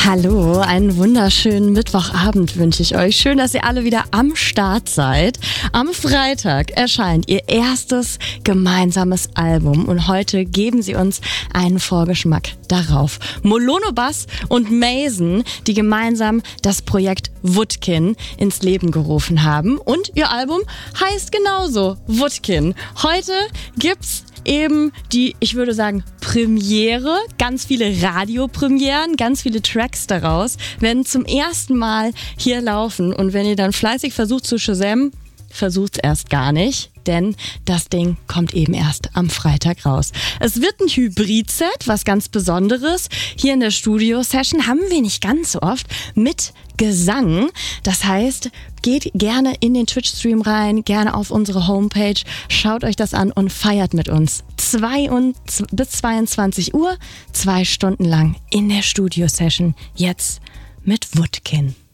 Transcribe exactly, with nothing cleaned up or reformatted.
Hallo, einen wunderschönen Mittwochabend wünsche ich euch. Schön, dass ihr alle wieder am Start seid. Am Freitag erscheint ihr erstes gemeinsames Album und heute geben sie uns einen Vorgeschmack darauf. Molono Bass und Mason, die gemeinsam das Projekt Woodkin ins Leben gerufen haben. Und ihr Album heißt genauso Woodkin. Heute gibt's eben die, ich würde sagen, Premiere, ganz viele Radiopremieren, ganz viele Tracks daraus werden zum ersten Mal hier laufen. Und wenn ihr dann fleißig versucht zu shazamen, versucht's erst gar nicht, denn das Ding kommt eben erst am Freitag raus. Es wird ein Hybrid-Set, was ganz Besonderes. Hier in der Studio-Session haben wir nicht ganz so oft mit Gesang. Das heißt, geht gerne in den Twitch-Stream rein, gerne auf unsere Homepage, schaut euch das an und feiert mit uns. Zwei und, bis zweiundzwanzig Uhr, zwei Stunden lang in der Studio-Session, jetzt mit Woodkin.